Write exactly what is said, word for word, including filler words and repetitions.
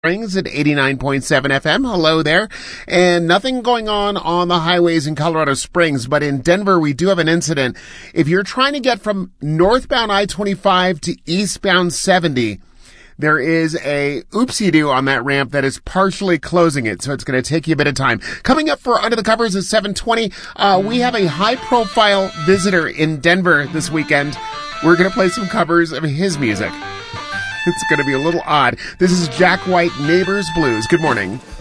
Springs at eighty-nine point seven F M. Hello there. And nothing going on on the highways in Colorado Springs, but in Denver, we do have an incident. If you're trying to get from northbound I twenty-five to eastbound seventy, there is a oopsie-doo on that ramp that is partially closing it, so it's going to take you a bit of time. Coming up for Under the Covers at seven twenty, uh, we have a high-profile visitor in Denver this weekend. We're going to play some covers of his music. It's going to be a little odd. This is Jack White, Neighbors Blues. Good morning.